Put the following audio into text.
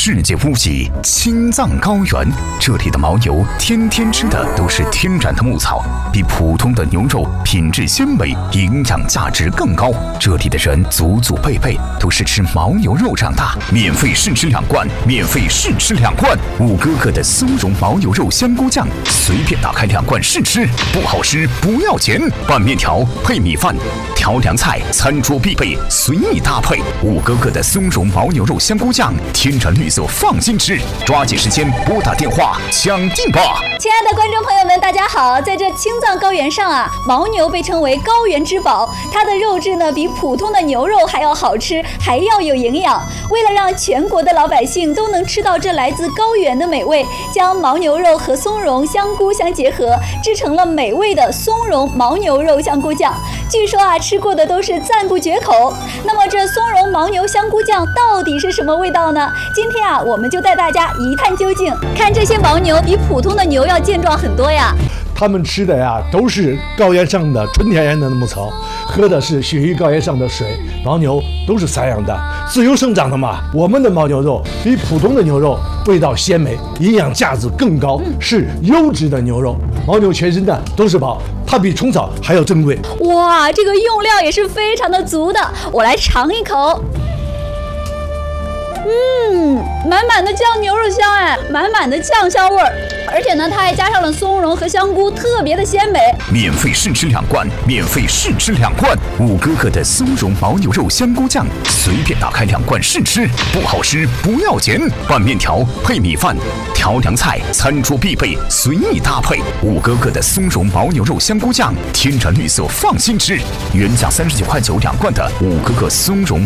世界屋脊青藏高原，这里的牦牛天天吃的都是天然的牧草，比普通的牛肉品质鲜美，营养价值更高。这里的人祖祖辈辈都是吃牦牛肉长大，免费试吃2罐，免费试吃2罐。五哥哥的松茸牦牛肉香菇酱，随便打开2罐试吃，不好吃不要钱。拌面条配米饭，调凉菜餐桌必备，随意搭配。五哥哥的松茸牦牛肉香菇酱，天然绿色，放心吃。抓紧时间拨打电话抢订吧！ 亲爱的观众朋友们，大家好！在这青藏高原上啊，牦牛被称为高原之宝，它的肉质呢比普通的牛肉还要好吃，还要有营养。为了让全国的老百姓都能吃到这来自高原的美味，将牦牛肉和松茸、香菇相结合，制成了美味的松茸牦牛肉香菇酱。据说啊，吃过的都是赞不绝口。那么这松茸牦牛香菇酱到底是什么味道呢？今天啊，我们就带大家一探究竟。看这些牦牛比普通的牛要健壮很多呀。 他们吃的呀都是高原上的纯天然的牧草，喝的是雪域高原上的水。牦牛都是散养的，自由生长的嘛。我们的牦牛肉比普通的牛肉味道鲜美，营养价值更高，是优质的牛肉。牦牛全身的都是宝，它比虫草还要珍贵。 哇，这个用料也是非常的足的，我来尝一口。满满的酱牛肉香哎，满满的酱香味儿，而且呢，它还加上了松茸和香菇，特别的鲜美。 免费试吃2罐，免费试吃2罐。五哥哥的松茸牦牛肉香菇酱，随便打开2罐试吃，不好吃不要钱。拌面条配米饭，调凉菜餐桌必备，随意搭配。五哥哥的松茸牦牛肉香菇酱，天然绿色，放心吃。原价39.9块2罐的五哥哥松茸